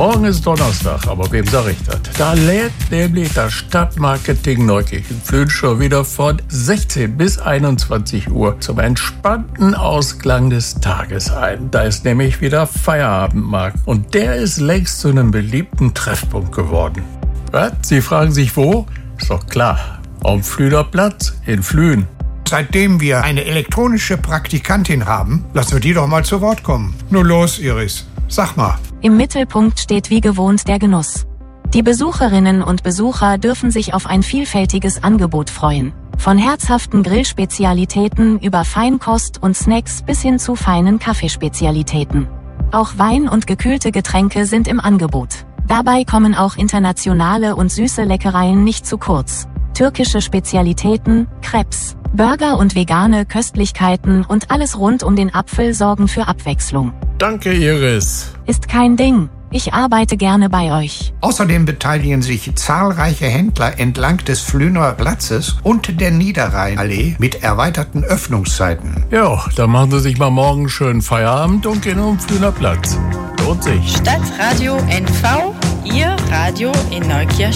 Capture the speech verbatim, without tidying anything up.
Morgen ist Donnerstag, aber wem sag ich das? Da lädt nämlich das Stadtmarketing Neukirchen Flühen schon wieder von sechzehn bis einundzwanzig Uhr zum entspannten Ausklang des Tages ein. Da ist nämlich wieder Feierabendmarkt und der ist längst zu einem beliebten Treffpunkt geworden. Was? Sie fragen sich wo? Ist doch klar, am Flüher Platz in Flühen. Seitdem wir eine elektronische Praktikantin haben, lassen wir die doch mal zu Wort kommen. Nur los, Iris. Sag mal. Im Mittelpunkt steht wie gewohnt der Genuss. Die Besucherinnen und Besucher dürfen sich auf ein vielfältiges Angebot freuen. Von herzhaften Grillspezialitäten über Feinkost und Snacks bis hin zu feinen Kaffeespezialitäten. Auch Wein und gekühlte Getränke sind im Angebot. Dabei kommen auch internationale und süße Leckereien nicht zu kurz. Türkische Spezialitäten, Crepes, Burger und vegane Köstlichkeiten und alles rund um den Apfel sorgen für Abwechslung. Danke, Iris. Ist kein Ding. Ich arbeite gerne bei euch. Außerdem beteiligen sich zahlreiche Händler entlang des Flüner Platzes und der Niederrheinallee mit erweiterten Öffnungszeiten. Ja, dann machen Sie sich mal morgen schön Feierabend und gehen um den Flüner Platz. Lohnt sich. Stadtradio N V, Ihr Radio in Neukirchen.